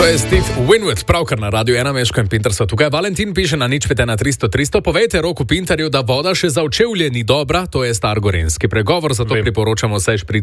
To je Steve Winwood, pravkar na Radiu 1 Meško in Pinter so tukaj. Valentin piše na nič 5 na 300. Povejte Roku Pinterju, da voda še za očevlje ni dobra, to je star gorenjski pregovor, zato priporočamo sež pri